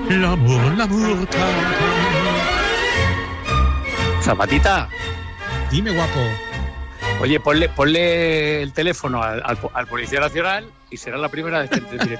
L'amour. Zapatita, Dime, guapo. oye, ponle el teléfono al Policía Nacional y será la primera vez que entre